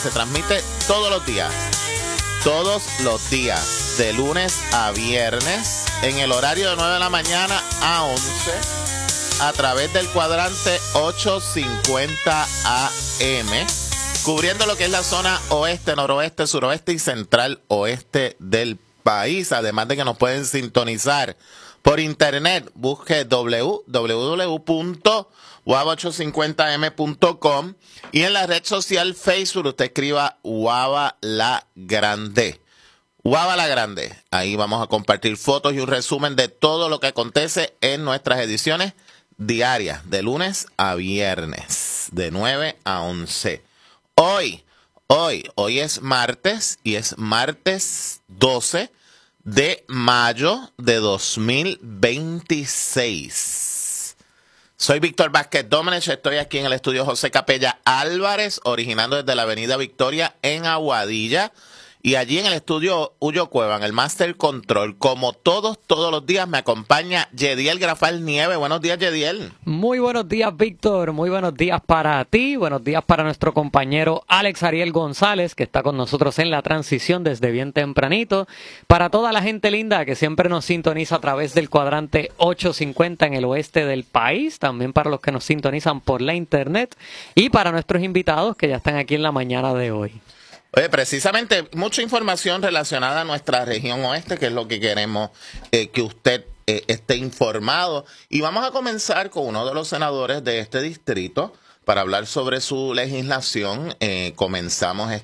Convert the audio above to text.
Se transmite todos los días, de lunes a viernes, en el horario de 9 de la mañana a 11, a través del cuadrante 850 AM, cubriendo lo que es la zona oeste, noroeste, suroeste y central oeste del país. Además de que nos pueden sintonizar por internet, busque www.wava850m.com y en la red social Facebook usted escriba Wava La Grande. Wava La Grande. Ahí vamos a compartir fotos y un resumen de todo lo que acontece en nuestras ediciones diarias, de lunes a viernes, de 9 a 11. Hoy es martes y es martes 12 de mayo de 2026. Soy Víctor Vázquez Domenech, estoy aquí en el estudio José Capella Álvarez, originando desde la avenida Victoria en Aguadilla. Y allí en el estudio Huyo Cueva, en el Master Control, como todos los días, me acompaña Yediel Grafal Nieve. Buenos días, Yediel. Muy buenos días, Víctor. Muy buenos días para ti. Buenos días para nuestro compañero Alex Ariel González, que está con nosotros en la transición desde bien tempranito. Para toda la gente linda que siempre nos sintoniza a través del cuadrante 850 en el oeste del país. También para los que nos sintonizan por la internet. Y para nuestros invitados que ya están aquí en la mañana de hoy. Oye, precisamente mucha información relacionada a nuestra región oeste, que es lo que queremos que usted esté informado. Y vamos a comenzar con uno de los senadores de este distrito para hablar sobre su legislación. Comenzamos